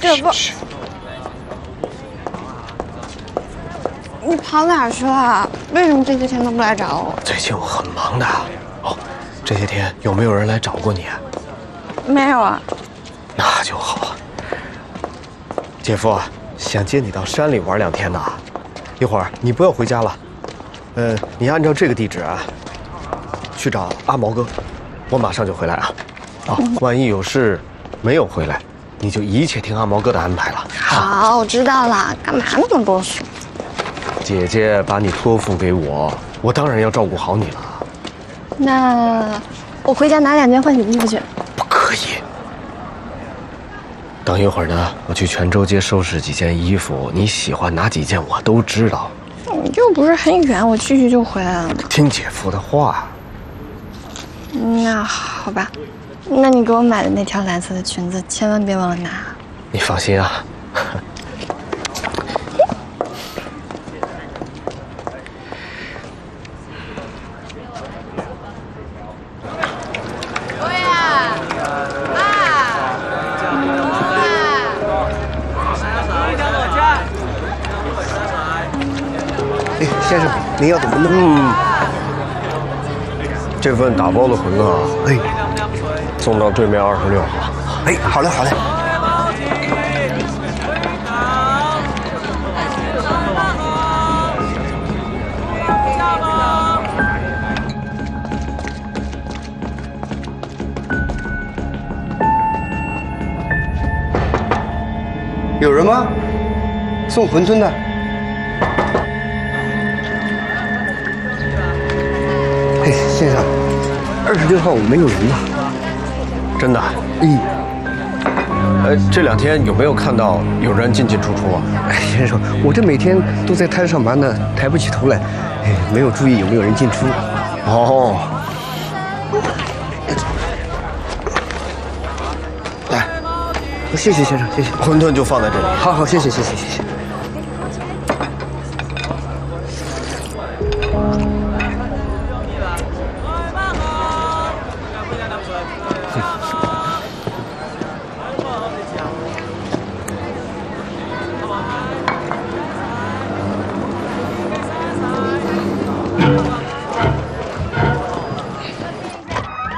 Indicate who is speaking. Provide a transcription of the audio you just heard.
Speaker 1: 姐夫，你跑哪儿去了？为什么这些天都不来找我？
Speaker 2: 最近我很忙的。哦，这些天有没有人来找过你？
Speaker 1: 没有啊。
Speaker 2: 那就好。姐夫想接你到山里玩2天呢，一会儿你不要回家了。你按照这个地址去找阿毛哥，我马上就回来啊。万一有事没有回来，你就一切听阿毛哥的安排了。
Speaker 1: 好，我知道了，干嘛那么啰嗦？
Speaker 2: 姐姐把你托付给我，我当然要照顾好你了。
Speaker 1: 那我回家拿2件换洗的衣服去。
Speaker 2: 不可以。等一会儿呢，我去泉州街收拾几件衣服，你喜欢哪几件我都知道。
Speaker 1: 又不是很远，我去就回来了。
Speaker 2: 听姐夫的话。
Speaker 1: 那好吧，那你给我买的那条蓝色的裙子，千万别忘了拿。
Speaker 2: 你放心啊。
Speaker 3: 先生，您要怎么弄？
Speaker 2: 这份打包的馄饨送到对面26号。
Speaker 3: 好嘞，好嘞。有人吗？送馄饨的。先生，26号没有人了。
Speaker 2: 真的？这2天有没有看到有人进进出出啊？
Speaker 3: 先生，我这每天都在摊上班呢，抬不起头来，没有注意有没有人进出。
Speaker 2: 哦。
Speaker 3: 来，谢谢先生，谢谢。
Speaker 2: 馄饨就放在这里。
Speaker 3: 好，谢谢。